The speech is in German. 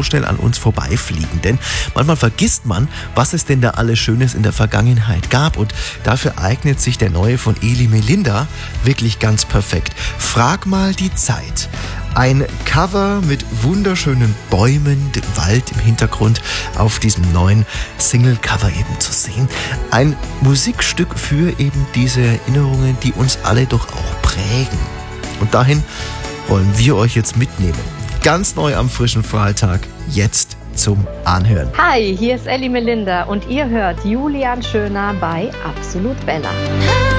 so schnell an uns vorbeifliegen. Denn manchmal vergisst man, was es denn da alles Schönes in der Vergangenheit gab. Und dafür eignet sich der neue von Eli Melinda wirklich ganz perfekt. Frag mal die Zeit. Ein Cover mit wunderschönen Bäumen, dem Wald im Hintergrund auf diesem neuen Single-Cover eben zu sehen. Ein Musikstück für eben diese Erinnerungen, die uns alle doch auch prägen. Und dahin wollen wir euch jetzt mitnehmen. Ganz neu am frischen Freitag, jetzt zum Anhören. Hi, hier ist Eli Melinda und ihr hört Julian Schöner bei Absolut Bella.